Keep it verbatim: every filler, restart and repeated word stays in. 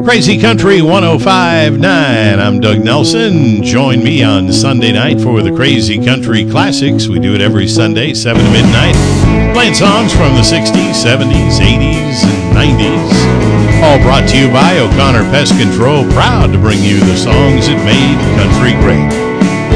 Crazy Country one oh five point nine. I'm Doug Nelson. Join me on Sunday night for the Crazy Country Classics. We do it every Sunday, seven to midnight, playing songs from the sixties, seventies, eighties, and nineties. All brought to you by O'Connor Pest Control, proud to bring you the songs that made country great.